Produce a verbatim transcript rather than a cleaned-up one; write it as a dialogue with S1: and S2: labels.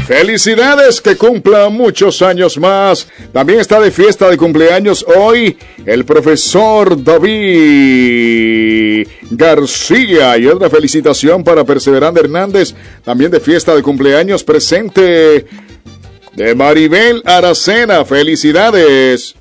S1: Felicidades, que cumpla muchos años más. También está de fiesta de cumpleaños hoy el profesor David García. Y otra felicitación para Perseverante Hernández, también de fiesta de cumpleaños presente, de Maribel Aracena. Felicidades.